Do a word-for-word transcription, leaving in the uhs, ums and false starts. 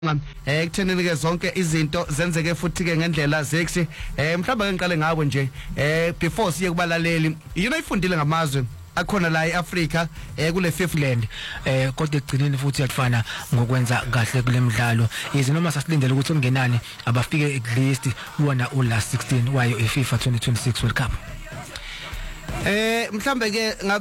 eh kuthenini ke zonke izinto zenzeke futhi ke ngendlela sexy eh mhlawumbe ke ngiqale ngawe nje eh before siye kubalaleli yini oyifundile ngamazwe akhona la eAfrica eh kule fifth land eh kodwa egcineni futhi yafana ngokwenza kahle kule midlalo yize noma sasilindele ukuthi ungenani abafike at least wona u last sixteen wayo eFIFA twenty twenty-six World Cup eh mhlambe ke